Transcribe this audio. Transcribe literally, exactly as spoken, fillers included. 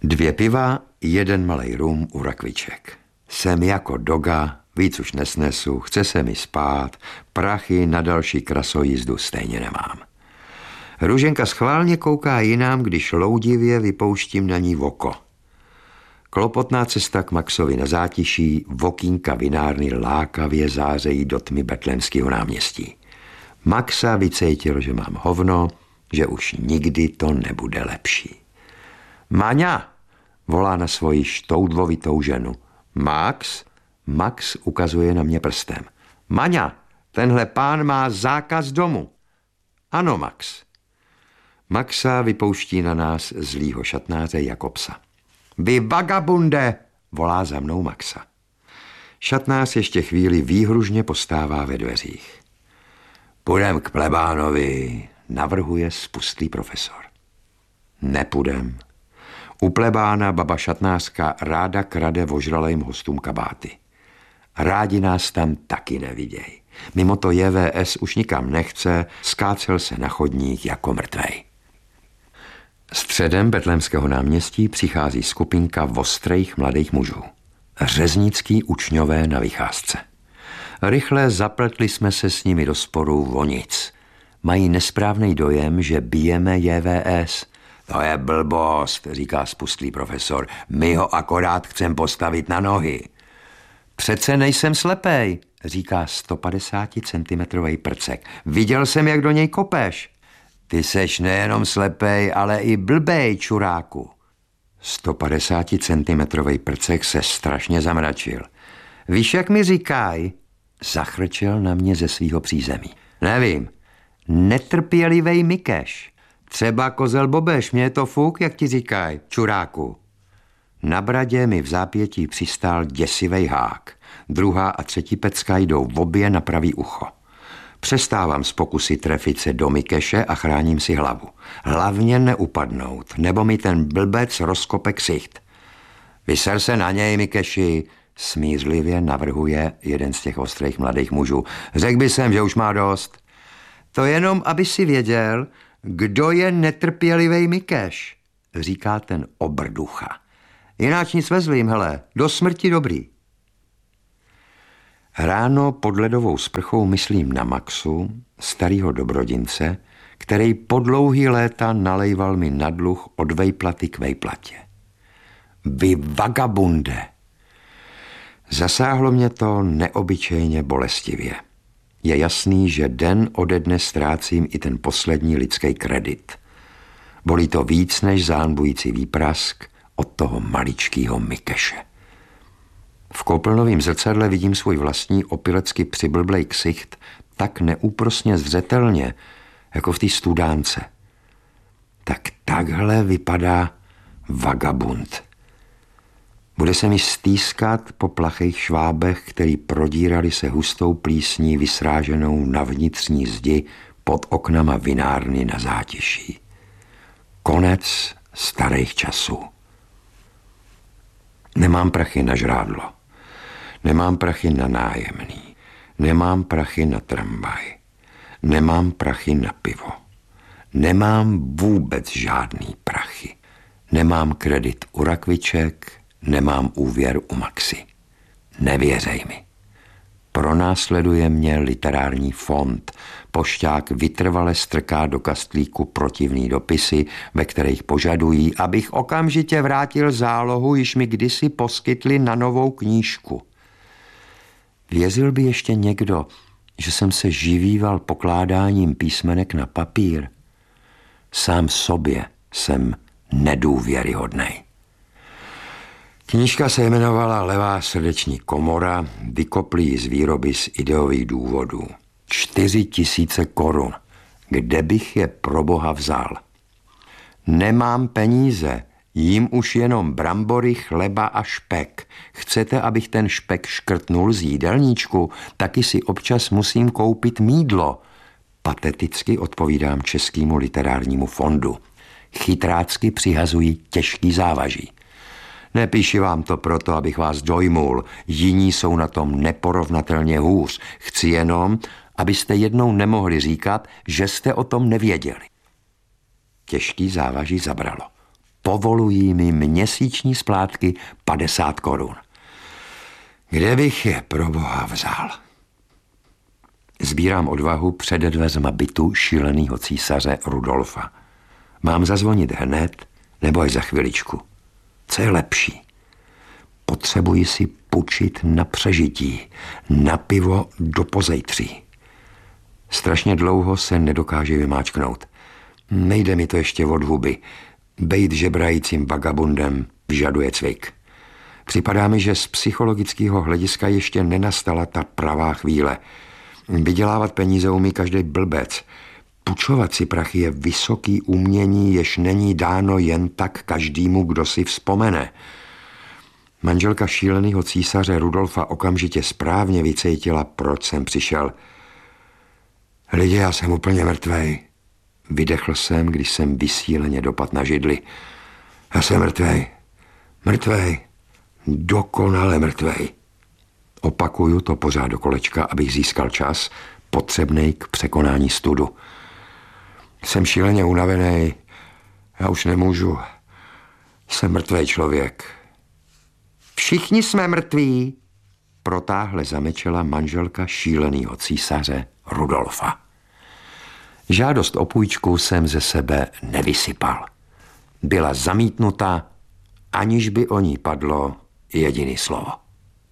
Dvě piva, jeden malej rum u rakviček. Jsem jako doga, víc už nesnesu, chce se mi spát, prachy na další krasojízdu stejně nemám. Růženka schválně kouká jinam, když loudivě vypouštím na ní oko. Klopotná cesta k Maxovi na zátiší, vokínka vinárny lákavě zářejí do tmy Betlémského náměstí. Maxa vycejtil, že mám hovno, že už nikdy to nebude lepší. Maňa, volá na svoji štoudlovitou ženu. Max? Max ukazuje na mě prstem. Maňa, tenhle pán má zákaz domu. Ano, Max. Maxa vypouští na nás zlýho šatnáře jako psa. Vy vagabunde, volá za mnou Maxa. Šatnář ještě chvíli výhružně postává ve dveřích. Půjdem k plebánovi, navrhuje spustlý profesor. Nepůjdem. U plebána baba šatnářka ráda krade ožralým hostům kabáty. Rádi nás tam taky neviděj. Mimo to J V S už nikam nechce, skácel se na chodník jako mrtvej. Středem Betlémského náměstí přichází skupinka ostrejch mladých mužů. Řeznický učňové na vycházce. Rychle zapletli jsme se s nimi do sporu o nic. Mají nesprávný dojem, že bijeme J V S. To je blbost, říká spustlý profesor. My ho akorát chcem postavit na nohy. Přece nejsem slepej, říká sto padesát centimetrový prcek. Viděl jsem, jak do něj kopeš. Ty seš nejenom slepej, ale i blbej, čuráku. sto padesát centimetrový prcek se strašně zamračil. Víš, jak mi říkaj? Zachrčel na mě ze svýho přízemí. Nevím. Netrpělivej Mikeš. Třeba kozel Bobeš, mě je to fuk, jak ti říkaj, čuráku. Na bradě mi v zápětí přistál děsivej hák. Druhá a třetí pecka jdou v obě na pravý ucho. Přestávám z pokusy trefit se do Mikeše a chráním si hlavu. Hlavně neupadnout, nebo mi ten blbec rozkope ksicht. Vyser se na něj, Mikeši, smířlivě navrhuje jeden z těch ostrých mladých mužů. Řekl by jsem, že už má dost. To jenom, aby si věděl, kdo je netrpělivej Mikeš, říká ten obrducha. Jináč nic vezlím, hele, do smrti dobrý. Ráno pod ledovou sprchou myslím na Maxu, starýho dobrodince, který po dlouhý léta nalejval mi na dluh od vejplaty k vejplatě. Vy vagabunde! Zasáhlo mě to neobyčejně bolestivě. Je jasný, že den ode dne ztrácím i ten poslední lidský kredit. Bolí to víc než zánbující výprask od toho maličkýho Mikeše. V koupelnovém zrcadle vidím svůj vlastní opilecky přiblblej ksicht tak neúprosně zřetelně, jako v té studánce. Tak takhle vypadá vagabund. Bude se mi stýskat po plachých švábech, který prodírali se hustou plísní vysráženou na vnitřní zdi pod oknama vinárny na zátiší. Konec starých časů. Nemám prachy na žrádlo. Nemám prachy na nájemný. Nemám prachy na tramvaj. Nemám prachy na pivo. Nemám vůbec žádný prachy. Nemám kredit u rakviček, nemám úvěr u Maxy. Nevěřej mi. Pronásleduje mě literární fond. Pošťák vytrvale strká do kastlíku protivný dopisy, ve kterých požadují, abych okamžitě vrátil zálohu, již mi kdysi poskytli na novou knížku. Věřil by ještě někdo, že jsem se živíval pokládáním písmenek na papír? Sám sobě jsem nedůvěryhodnej. Knížka se jmenovala Levá srdeční komora, vykoplý z výroby z ideových důvodů. Čtyři tisíce korun. Kde bych je pro boha vzal? Nemám peníze, jím už jenom brambory, chleba a špek. Chcete, abych ten špek škrtnul z jídelníčku? Taky si občas musím koupit mýdlo. Pateticky odpovídám Českému literárnímu fondu. Chytrácky přihazují těžký závaží. Nepíši vám to proto, abych vás dojmul. Jiní jsou na tom neporovnatelně hůř. Chci jenom, abyste jednou nemohli říkat, že jste o tom nevěděli. Těžký závaží zabralo. povolují mi měsíční splátky padesát korun. Kde bych je pro boha vzal? Sbírám odvahu před dveřma bytu šílenýho císaře Rudolfa. Mám zazvonit hned nebo až za chviličku? Co je lepší? Potřebuji si půjčit na přežití, na pivo do pozejtří. Strašně dlouho se nedokáže vymáčknout. Nejde mi to ještě od huby. Bejt žebrajícím vagabundem vyžaduje cvik. Připadá mi, že z psychologického hlediska ještě nenastala ta pravá chvíle. Vydělávat peníze umí každý blbec. Půjčovat si prachy je vysoký umění, jež není dáno jen tak každému, kdo si vzpomene. Manželka šílenýho císaře Rudolfa okamžitě správně vycítila, proč jsem přišel. Lidi, já jsem úplně mrtvej. Vydechl jsem, když jsem vysíleně dopad na židli. Já jsem mrtvej. Mrtvej. Dokonale mrtvej. Opakuju to pořád do kolečka, abych získal čas potřebnej k překonání studu. Jsem šíleně unavený. Já už nemůžu. Jsem mrtvej člověk. Všichni jsme mrtví, protáhle zamečela manželka šílenýho císaře Rudolfa. Žádost o půjčku jsem ze sebe nevysypal. Byla zamítnuta, aniž by o ní padlo jediné slovo.